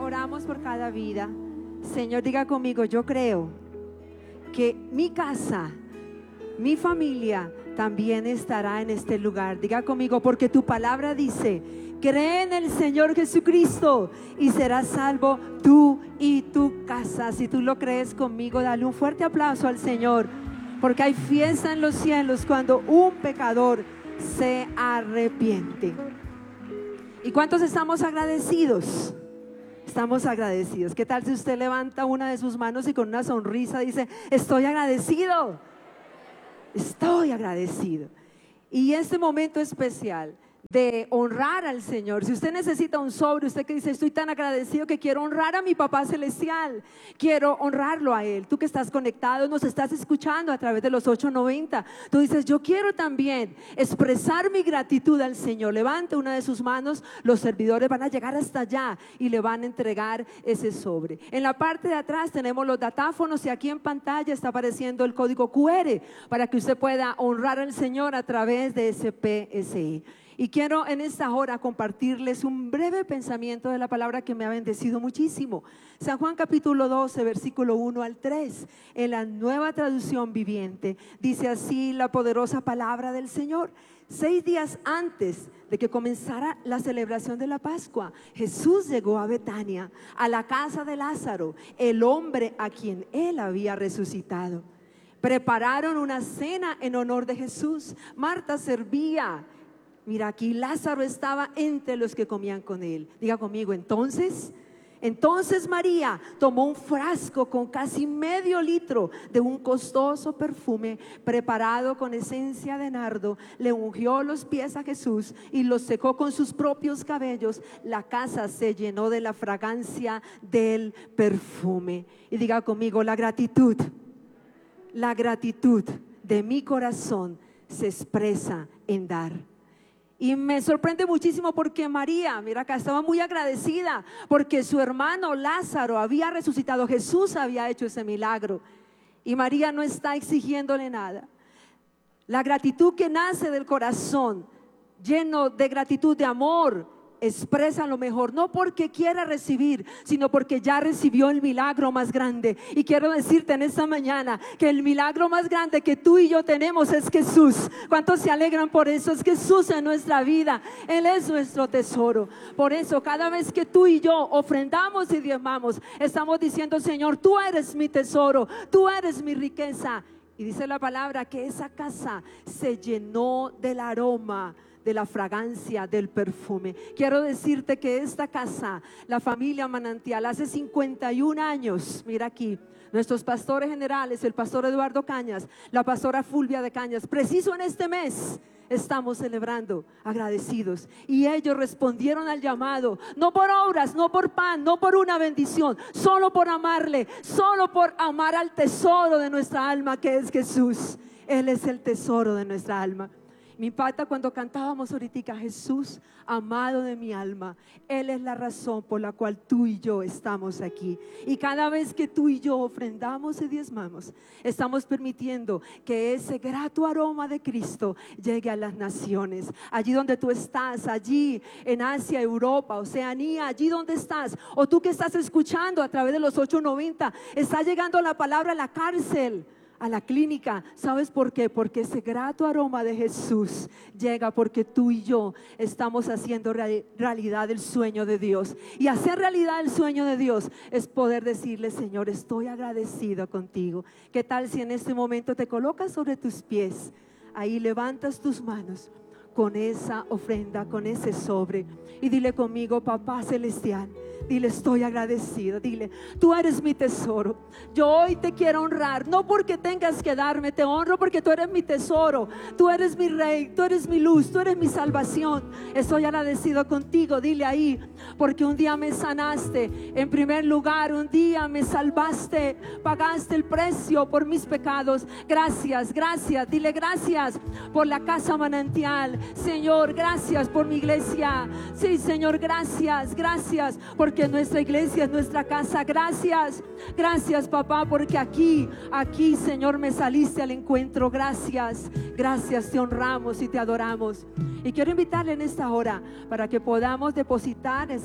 oramos por cada vida. Señor, diga conmigo, yo creo que mi casa, mi familia también estará en este lugar. Diga conmigo, porque tu palabra dice: cree en el Señor Jesucristo y serás salvo tú y tu casa. Si tú lo crees conmigo, dale un fuerte aplauso al Señor, porque hay fiesta en los cielos cuando un pecador se arrepiente. ¿Y cuántos estamos agradecidos? Estamos agradecidos. ¿Qué tal si usted levanta una de sus manos y con una sonrisa dice: estoy agradecido? Estoy agradecido. Y este momento especial de honrar al Señor, si usted necesita un sobre, usted que dice: estoy tan agradecido que quiero honrar a mi papá celestial, quiero honrarlo a Él. Tú que estás conectado, nos estás escuchando a través de los 890, tú dices: yo quiero también expresar mi gratitud al Señor. Levante una de sus manos, los servidores van a llegar hasta allá y le van a entregar ese sobre. En la parte de atrás tenemos los datáfonos y aquí en pantalla está apareciendo el código QR para que usted pueda honrar al Señor a través de ese PSI. Y quiero en esta hora compartirles un breve pensamiento de la palabra que me ha bendecido muchísimo. San Juan capítulo 12, versículo 1 al 3, en la Nueva Traducción Viviente, dice así la poderosa palabra del Señor: 6 días antes de que comenzara la celebración de la Pascua, Jesús llegó a Betania, a la casa de Lázaro, el hombre a quien él había resucitado. Prepararon una cena en honor de Jesús. Marta servía. Mira, aquí Lázaro estaba entre los que comían con él. Diga conmigo, entonces María tomó un frasco con casi medio litro de un costoso perfume preparado con esencia de nardo, le ungió los pies a Jesús y los secó con sus propios cabellos. La casa se llenó de la fragancia del perfume. Y diga conmigo, la gratitud de mi corazón se expresa en dar. Y me sorprende muchísimo porque María, mira acá, estaba muy agradecida porque su hermano Lázaro había resucitado. Jesús había hecho ese milagro y María no está exigiéndole nada. La gratitud que nace del corazón lleno de gratitud, de amor, expresa lo mejor, no porque quiera recibir, sino porque ya recibió el milagro más grande. Y quiero decirte en esta mañana que el milagro más grande que tú y yo tenemos es Jesús. ¿Cuántos se alegran por eso? Es Jesús en nuestra vida. Él es nuestro tesoro. Por eso cada vez que tú y yo ofrendamos y diezmamos, estamos diciendo: Señor, tú eres mi tesoro, tú eres mi riqueza. Y dice la palabra que esa casa se llenó del aroma, de la fragancia del perfume. Quiero decirte que esta casa, la familia Manantial, hace 51 años, mira aquí, nuestros pastores generales, el pastor Eduardo Cañas, la pastora Fulvia de Cañas, preciso en este mes estamos celebrando agradecidos, y ellos respondieron al llamado, no por obras, no por pan, no por una bendición, solo por amarle, solo por amar al tesoro de nuestra alma, que es Jesús. Él es el tesoro de nuestra alma. Me impacta cuando cantábamos ahorita: Jesús, amado de mi alma. Él es la razón por la cual tú y yo estamos aquí. Y cada vez que tú y yo ofrendamos y diezmamos, estamos permitiendo que ese grato aroma de Cristo llegue a las naciones. Allí donde tú estás, allí en Asia, Europa, Oceanía, allí donde estás, o tú que estás escuchando a través de los 890, está llegando la palabra a la cárcel, a la clínica. ¿Sabes por qué? Porque ese grato aroma de Jesús llega porque tú y yo estamos haciendo realidad el sueño de Dios. Y hacer realidad el sueño de Dios es poder decirle: Señor, estoy agradecido contigo. ¿Qué tal si en este momento te colocas sobre tus pies? Ahí levantas tus manos con esa ofrenda, con ese sobre, y dile conmigo: Papá celestial, dile: estoy agradecido. Dile: tú eres mi tesoro. Yo hoy te quiero honrar, no porque tengas que darme, te honro porque tú eres mi tesoro, tú eres mi rey, tú eres mi luz, tú eres mi salvación. Estoy agradecido contigo. Dile ahí: porque un día me sanaste, en primer lugar un día me salvaste, pagaste el precio por mis pecados. Gracias, gracias. Dile: gracias por la casa Manantial, Señor, gracias por mi iglesia. Sí, Señor, gracias, gracias porque nuestra iglesia es nuestra casa. Gracias, gracias, papá, porque aquí, Señor, me saliste al encuentro. Gracias, gracias, te honramos y te adoramos. Y quiero invitarle en esta hora para que podamos depositar esa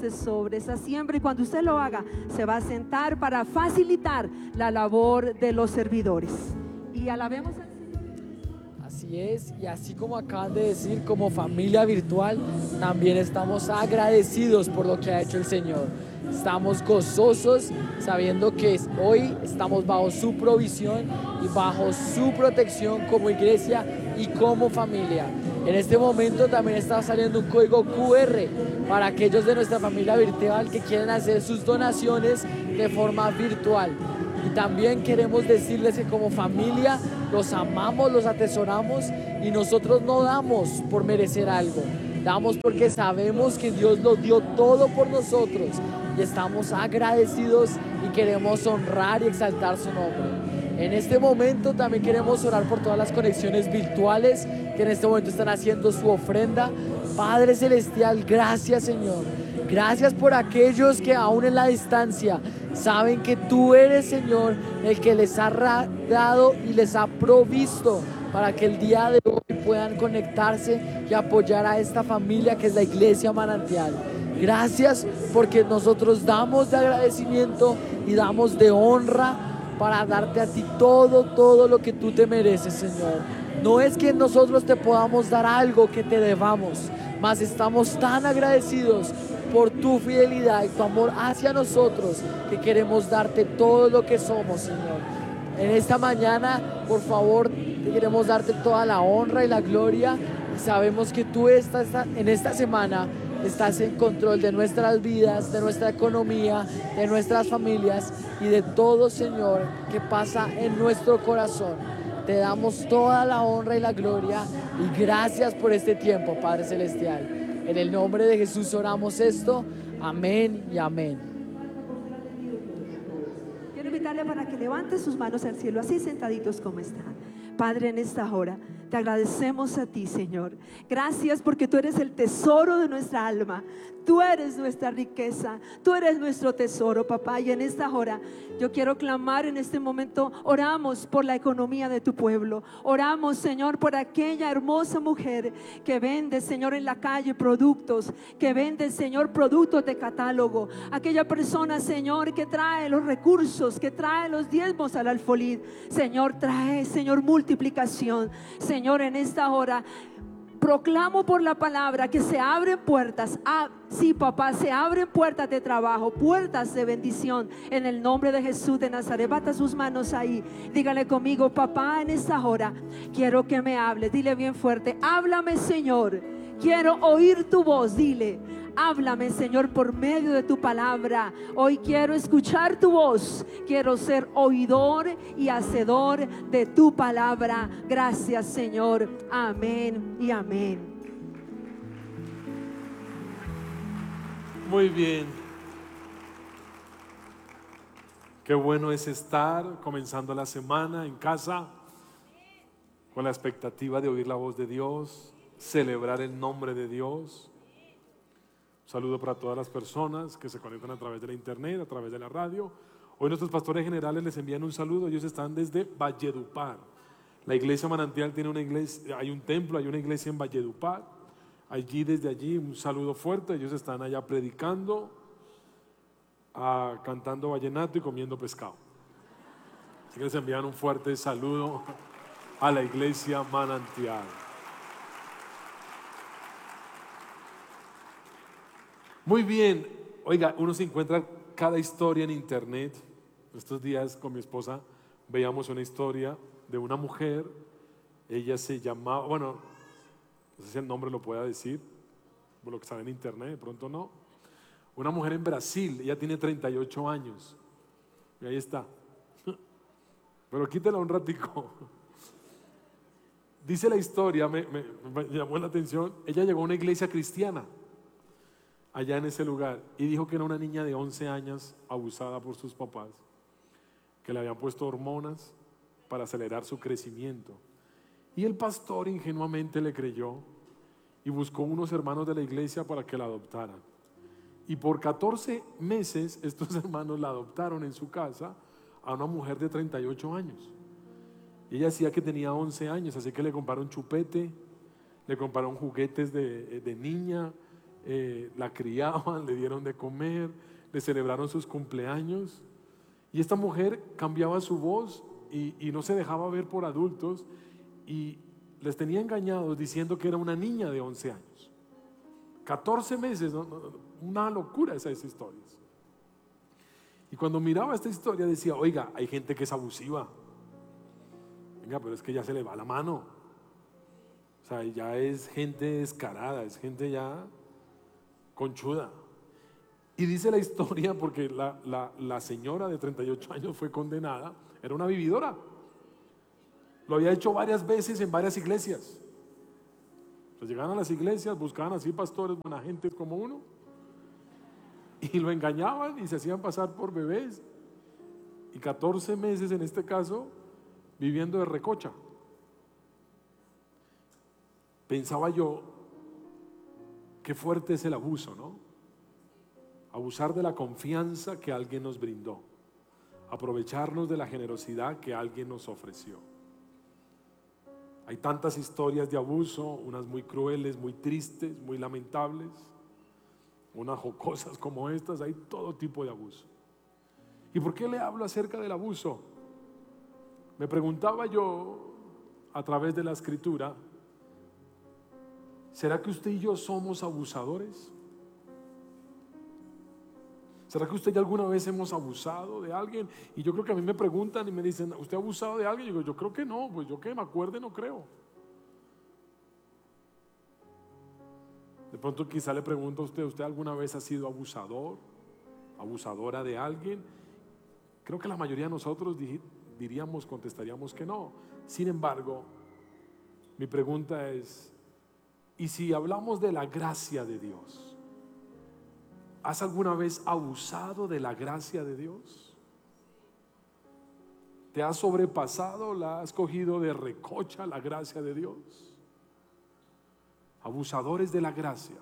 ese sobre, esa siembra, y cuando usted lo haga, se va a sentar para facilitar la labor de los servidores. Y alabemos al Señor. Así es, y así como acaban de decir, como familia virtual, también estamos agradecidos por lo que ha hecho el Señor. Estamos gozosos sabiendo que hoy estamos bajo su provisión y bajo su protección como iglesia y como familia. En este momento también está saliendo un código QR para aquellos de nuestra familia virtual que quieren hacer sus donaciones de forma virtual. Y también queremos decirles que como familia los amamos, los atesoramos, y nosotros no damos por merecer algo. Damos porque sabemos que Dios lo dio todo por nosotros y estamos agradecidos y queremos honrar y exaltar su nombre. En este momento también queremos orar por todas las conexiones virtuales que en este momento están haciendo su ofrenda. Padre Celestial, gracias, Señor. Gracias por aquellos que aún en la distancia saben que tú eres, Señor, el que les ha dado y les ha provisto para que el día de hoy puedan conectarse y apoyar a esta familia que es la Iglesia Manantial. Gracias porque nosotros damos de agradecimiento y damos de honra para darte a ti todo lo que tú te mereces, Señor. No es que nosotros te podamos dar algo que te debamos, mas estamos tan agradecidos por tu fidelidad y tu amor hacia nosotros que queremos darte todo lo que somos, Señor. En esta mañana, por favor, queremos darte toda la honra y la gloria, y sabemos que tú estás en esta semana, estás en control de nuestras vidas, de nuestra economía, de nuestras familias y de todo, Señor, que pasa en nuestro corazón. Te damos toda la honra y la gloria y gracias por este tiempo, Padre Celestial. En el nombre de Jesús oramos esto. Amén y amén. Quiero invitarle para que levante sus manos al cielo, así sentaditos como están. Padre, en esta hora te agradecemos a ti, Señor. Gracias porque tú eres el tesoro de nuestra alma. Tú eres nuestra riqueza. Tú eres nuestro tesoro, papá. Y en esta hora yo quiero clamar en este momento. Oramos por la economía de tu pueblo. Oramos, Señor, por aquella hermosa mujer que vende, Señor, en la calle productos, que vende, Señor, productos de catálogo. Aquella persona, Señor, que trae los recursos, que trae los diezmos al alfolí. Señor, trae, Señor, multiplicación. Señor, en esta hora proclamo por la palabra que se abren puertas. Sí, papá, se abren puertas de trabajo, puertas de bendición en el nombre de Jesús de Nazaret. Bata sus manos ahí, dígale conmigo: papá, en esta hora quiero que me hables. Dile bien fuerte: háblame, Señor, quiero oír tu voz. Dile: háblame, Señor, por medio de tu palabra. Hoy quiero escuchar tu voz. Quiero ser oidor y hacedor de tu palabra. Gracias, Señor. Amén y amén. Muy bien. Qué bueno es estar comenzando la semana en casa con la expectativa de oír la voz de Dios, celebrar el nombre de Dios. Saludo para todas las personas que se conectan a través de la internet, a través de la radio. Hoy nuestros pastores generales les envían un saludo. Ellos están desde Valledupar. La iglesia Manantial tiene una iglesia, hay un templo, hay una iglesia en Valledupar. Desde allí un saludo fuerte. Ellos están allá predicando, cantando vallenato y comiendo pescado. Así que les envían un fuerte saludo a la iglesia Manantial. Muy bien, oiga, uno se encuentra cada historia en internet. Estos días con mi esposa veíamos una historia de una mujer. Ella se llamaba, bueno, no sé si el nombre lo pueda decir, por lo que sale en internet, de pronto no. Una mujer en Brasil, ella tiene 38 años. Y ahí está. Pero quítela un ratico. Dice la historia, me llamó la atención, ella llegó a una iglesia cristiana allá en ese lugar y dijo que era una niña de 11 años abusada por sus papás, que le habían puesto hormonas para acelerar su crecimiento, y el pastor ingenuamente le creyó y buscó unos hermanos de la iglesia para que la adoptaran, y por 14 meses estos hermanos la adoptaron en su casa a una mujer de 38 años. Y ella decía que tenía 11 años, así que le compraron chupete, le compraron juguetes de niña, la criaban, le dieron de comer, le celebraron sus cumpleaños. Y esta mujer cambiaba su voz y no se dejaba ver por adultos y les tenía engañados diciendo que era una niña de 11 años. 14 meses, una locura esas historias. Y cuando miraba esta historia decía, oiga, hay gente que es abusiva. Venga, pero es que ya se le va la mano. O sea, ya es gente descarada, es gente ya conchuda. Y dice la historia, porque la señora de 38 años fue condenada, era una vividora. Lo había hecho varias veces en varias iglesias. Pues llegaban a las iglesias, buscaban así pastores, buena gente como uno, y lo engañaban y se hacían pasar por bebés. Y 14 meses en este caso, viviendo de recocha. Pensaba yo, qué fuerte es el abuso, ¿no? Abusar de la confianza que alguien nos brindó, aprovecharnos de la generosidad que alguien nos ofreció. Hay tantas historias de abuso, unas muy crueles, muy tristes, muy lamentables, unas jocosas como estas, hay todo tipo de abuso. ¿Y por qué le hablo acerca del abuso? Me preguntaba yo a través de la escritura, ¿será que usted y yo somos abusadores? ¿Será que usted ya alguna vez hemos abusado de alguien? Y yo creo que a mí me preguntan y me dicen, ¿usted ha abusado de alguien? Y digo, yo creo que no, pues yo que me acuerde no creo. De pronto quizá le pregunto a usted, ¿usted alguna vez ha sido abusador, abusadora de alguien? Creo que la mayoría de nosotros diríamos, contestaríamos que no. Sin embargo, mi pregunta es, ¿y si hablamos de la gracia de Dios? ¿Has alguna vez abusado de la gracia de Dios? ¿Te has sobrepasado, la has cogido de recocha la gracia de Dios? Abusadores de la gracia.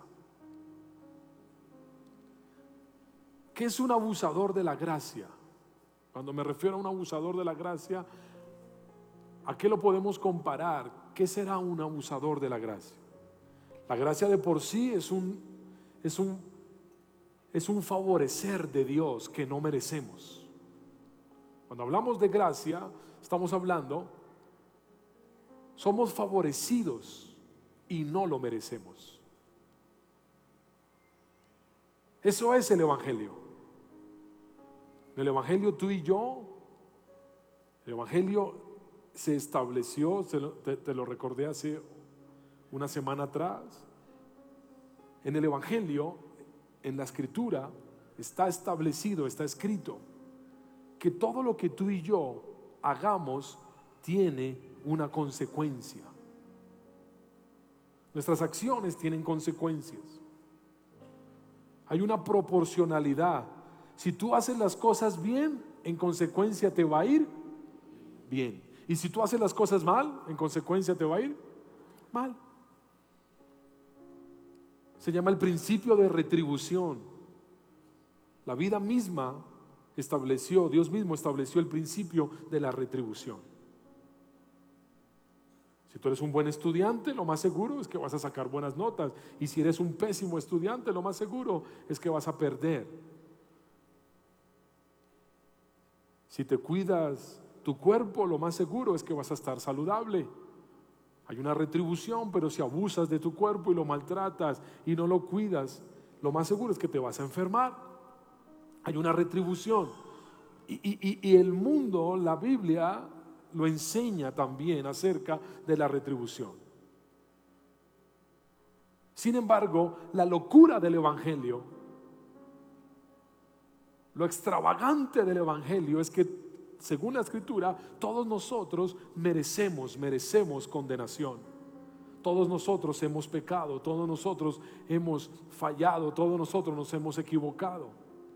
¿Qué es un abusador de la gracia? Cuando me refiero a un abusador de la gracia, ¿a qué lo podemos comparar? ¿Qué será un abusador de la gracia? La gracia de por sí es un favorecer de Dios que no merecemos. Cuando hablamos de gracia, estamos hablando, somos favorecidos y no lo merecemos. Eso es el Evangelio. En el Evangelio tú y yo, el Evangelio se estableció, te lo recordé hace una semana atrás. En el Evangelio, en la Escritura, está establecido, está escrito que todo lo que tú y yo hagamos tiene una consecuencia. Nuestras acciones tienen consecuencias. Hay una proporcionalidad. Si tú haces las cosas bien, en consecuencia te va a ir bien. Y si tú haces las cosas mal, en consecuencia te va a ir mal. Se llama el principio de retribución. La vida misma estableció, Dios mismo estableció el principio de la retribución. Si tú eres un buen estudiante, lo más seguro es que vas a sacar buenas notas. Y si eres un pésimo estudiante, lo más seguro es que vas a perder. Si te cuidas tu cuerpo, lo más seguro es que vas a estar saludable. Hay una retribución, pero si abusas de tu cuerpo y lo maltratas y no lo cuidas, lo más seguro es que te vas a enfermar. Hay una retribución. Y el mundo, la Biblia, lo enseña también acerca de la retribución. Sin embargo, la locura del Evangelio, lo extravagante del Evangelio es que, según la Escritura, todos nosotros merecemos condenación. Todos nosotros hemos pecado, todos nosotros hemos fallado, todos nosotros nos hemos equivocado.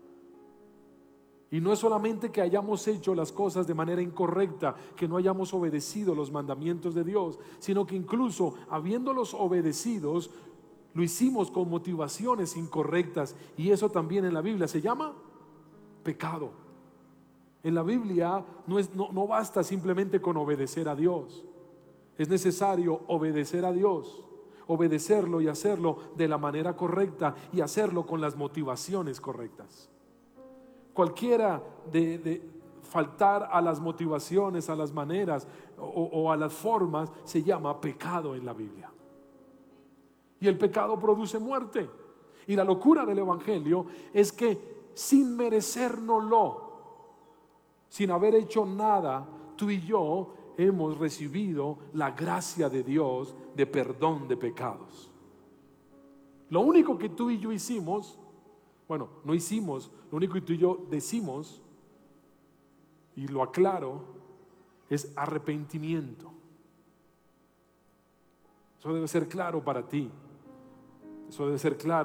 Y no es solamente que hayamos hecho las cosas de manera incorrecta, que no hayamos obedecido los mandamientos de Dios, sino que incluso habiéndolos obedecidos, lo hicimos con motivaciones incorrectas. Y eso también en la Biblia se llama pecado. En la Biblia no basta simplemente con obedecer a Dios. Es necesario obedecer a Dios. obedecerlo y hacerlo de la manera correcta y hacerlo con las motivaciones correctas. Cualquiera de faltar a las motivaciones, a las maneras o a las formas se llama pecado en la Biblia. Y el pecado produce muerte. Y la locura del evangelio es que sin merecérnoslo, sin haber hecho nada, tú y yo hemos recibido la gracia de Dios de perdón de pecados. Lo único que tú y yo hicimos, bueno, no hicimos, lo único que tú y yo decimos, y lo aclaro, es arrepentimiento. Eso debe ser claro para ti. Eso debe ser claro.